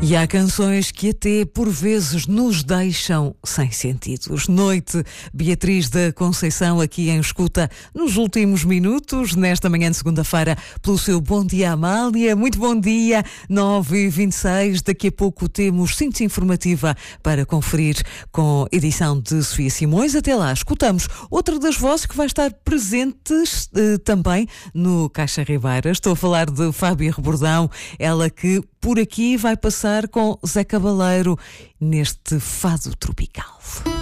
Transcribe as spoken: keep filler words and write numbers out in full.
E há canções que até por vezes nos deixam sem sentidos. Noite, Beatriz da Conceição aqui em escuta nos últimos minutos, nesta manhã de segunda-feira, pelo seu Bom Dia Amália. Muito bom dia, nove e vinte e seis. Daqui a pouco temos síntese informativa para conferir com edição de Sofia Simões. Até lá, escutamos outra das vozes que vai estar presentes eh, também no Caixa Ribeira. Estou a falar de Fábia Rebordão, ela que por aqui vai passar com Zé Cabaleiro neste fado tropical.